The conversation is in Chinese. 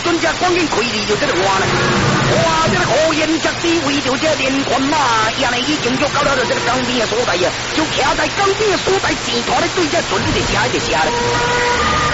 准者赶紧开离就这个话呢。哇，这个火焰脚底为着这连环马，也呢已经就搞到了这个江边的所在啊，就徛在江边的所在，前头咧对这准的车的车咧。